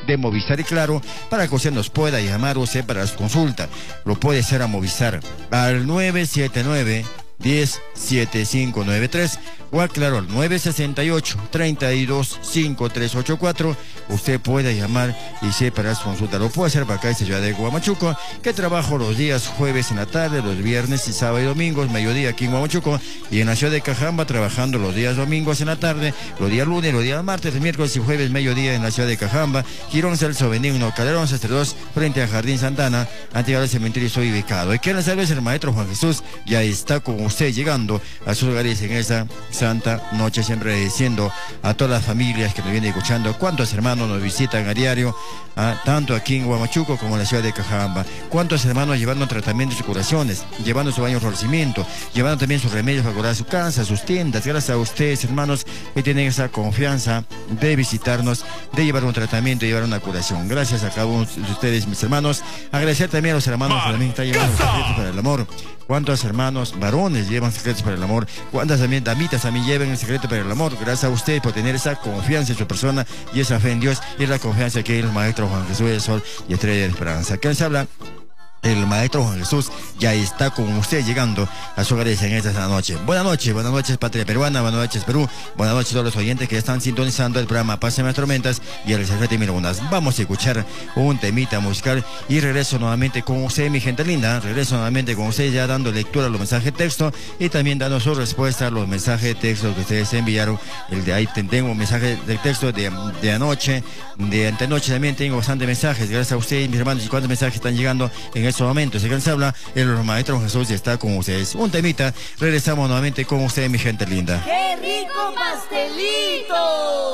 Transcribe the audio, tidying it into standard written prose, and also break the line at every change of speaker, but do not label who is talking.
de Movistar y Claro para que usted nos pueda llamar usted para su consulta. Lo puede hacer a Movistar al 979 107593 o claro al 968-325384. Usted puede llamar y separar su consulta. Lo puede hacer para acá en Ciudad de Huamachuco, que trabajo los días jueves en la tarde, los viernes y sábado y domingos, mediodía aquí en Huamachuco, y en la ciudad de Cajamba trabajando los días domingos en la tarde, los días lunes, los días martes, miércoles y jueves, mediodía en la ciudad de Cajamba. Girón Celso Benigno, Calderón 62, frente a Jardín Santana, antigua del cementerio estoy ubicado. Y que les salve el maestro Juan Jesús, ya está con usted llegando a sus hogares en esta santa noche, siempre diciendo a todas las familias que nos vienen escuchando, cuántos hermanos nos visitan a diario, tanto aquí en Huamachuco como en la ciudad de Cajamba, cuántos hermanos llevando tratamientos y curaciones, llevando su baño de florecimiento, llevando también sus remedios para curar su casa, sus tiendas. Gracias a ustedes, hermanos, que tienen esa confianza de visitarnos, de llevar un tratamiento y llevar una curación. Gracias a cada uno de ustedes, mis hermanos. Agradecer también a los hermanos que también están llevando secretos para el amor. ¿Cuántos hermanos varones llevan secretos para el amor? ¿Cuántas también damitas también llevan el secreto para el amor? Gracias a usted por tener esa confianza en su persona y esa fe en Dios y la confianza que el maestro Juan Jesús del Sol y Estrella de la Esperanza. ¿Quién se habla? El maestro Juan Jesús ya está con usted llegando a su hogares en esta noche. Buenas noches patria peruana, buenas noches Perú, buenas noches a todos los oyentes que están sintonizando el programa Pásame las Tormentas y el Secreto de Mil Lunas. Vamos a escuchar un temita musical y regreso nuevamente con usted, mi gente linda. Regreso nuevamente con usted ya dando lectura a los mensajes de texto y también dando su respuesta a los mensajes de texto que ustedes enviaron. El de ahí tengo un mensaje de texto de anoche, de antenoche también tengo bastantes mensajes. Gracias a ustedes, mis hermanos, y cuántos mensajes están llegando en estos momentos. Se se habla, el maestro Jesús ya está con ustedes. Un temita, regresamos nuevamente con ustedes, mi gente linda.
¡Qué rico pastelito!